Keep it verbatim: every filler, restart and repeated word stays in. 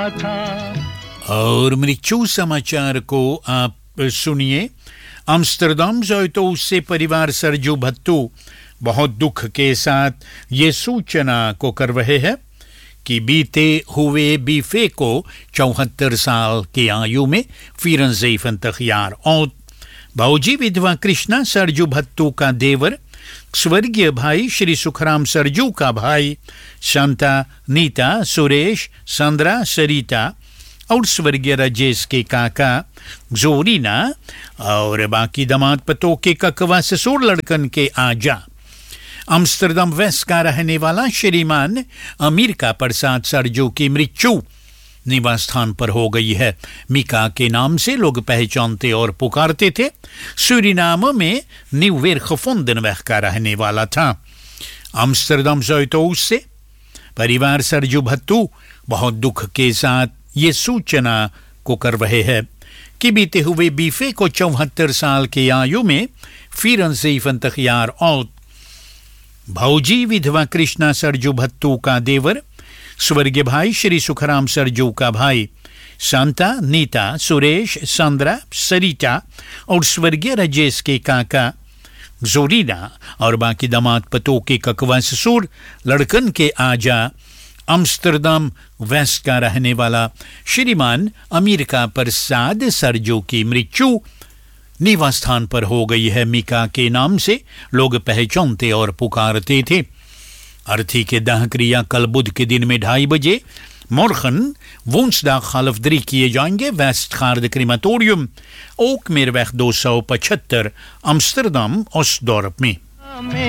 और मृत्यु समाचार को आप सुनिए। अम्स्टरडम ज़ोइटो से परिवार सरजू भत्तू बहुत दुख के साथ ये सूचना को कर रहे हैं कि बीते हुए बीफे को चौहत्तर साल की आयु में फिरंजे फंतखियार और भाऊजी विधवा कृष्णा सरजू भत्तू का देवर स्वर्गीय भाई श्री सुखराम सरजू का भाई शांता, नीता, सुरेश, संद्रा, सरिता और स्वर्गीय राजेश के काका जोरीना और बाकी दामाद पतों के ककवा ससुर लड़कन के आजा। अम्स्टरडम वेस्ट का रहने वाला श्रीमान अमेरिका प्रसाद सरजू की मृत्यु निवास स्थान पर हो गई है। मिका के नाम से लोग पहचानते और पुकारते थे। सूरीनाम में न्यूवेरखफोंडनवेग का रहने वाला था। अम्स्टरडम ज़ोइटो से परिवार सरजू भत्तू बहुत दुख के साथ ये सूचना को कर रहे हैं कि बीते हुए बीफे को चौहत्तर साल की आयु में फिरंजे फंतखियार और भाऊजी विधवा कृष्णा सरजू भत्तू का देवर स्वर्गीय भाई श्री सुखराम सरजू का भाई शांता, नीता, सुरेश, संद्रा, सरिता और स्वर्गीय राजेश के काका जोरीना और बाकी दामाद पतों के ककवा ससुर लड़कन के आजा। अम्स्टरडम वेस्ट का रहने वाला श्रीमान अमेरिका प्रसाद सरजू की मृत्यु निवास स्थान पर हो गई है। मिका के नाम से लोग पहचानते और पुकारते थे। अर्थी के दाह क्रिया कल बुध के दिन में ढाई बजे मोरखन वुंसडाग खालफदरी किए जाएंगे। वेस्ट खार्ड क्रीमाटोरियम ओक मेरवेग दो सौ पचहत्तर अम्स्टरडम ओस्टडोर्प में।